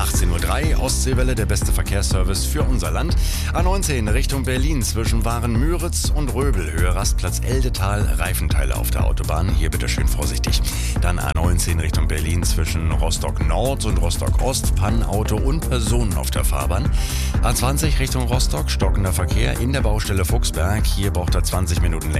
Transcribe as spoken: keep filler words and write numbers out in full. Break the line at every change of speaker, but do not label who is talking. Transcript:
achtzehn Uhr drei, Ostseewelle, der beste Verkehrsservice für unser Land. A neunzehn Richtung Berlin zwischen Waren-Müritz und Röbel, Höhe Rastplatz Eldetal, Reifenteile auf der Autobahn. Hier bitte schön vorsichtig. Dann A neunzehn Richtung Berlin zwischen Rostock Nord und Rostock Ost, Pannenauto und Personen auf der Fahrbahn. A zwanzig Richtung Rostock, stockender Verkehr in der Baustelle Fuchsberg. Hier braucht er zwanzig Minuten länger.